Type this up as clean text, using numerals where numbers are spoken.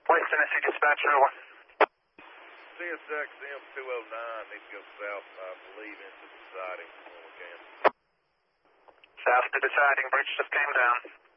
West Tennessee dispatcher, over. CSX M209 needs to go south, I believe, into the siding when we can. South to the siding, bridge just came down.